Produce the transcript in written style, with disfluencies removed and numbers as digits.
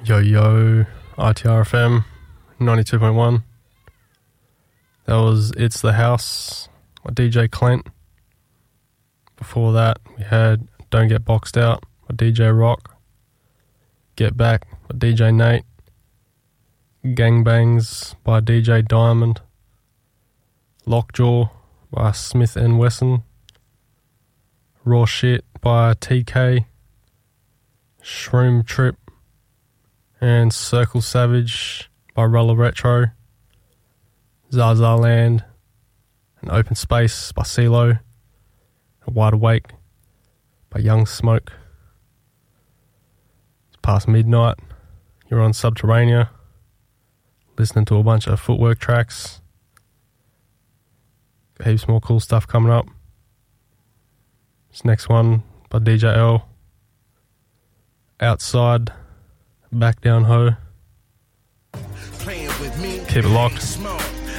Yo, ITRFM 92.1. That was It's the House by DJ Clint. Before that, we had Don't Get Boxed Out by DJ Rock. Get Back by DJ Nate. Gangbangs by DJ Diamond. Lockjaw by Smith & Wesson. Raw Shit by TK. Shroom Trip and Circle Savage by Roller Retro. Zaza Land and Open Space by CeeLo. And Wide Awake by Young Smoke. It's past midnight. You're on Subterranea, listening to a bunch of Footwork tracks. Got heaps more cool stuff coming up. This next one by DJ L. Outside, Back Down Ho. Keep it locked.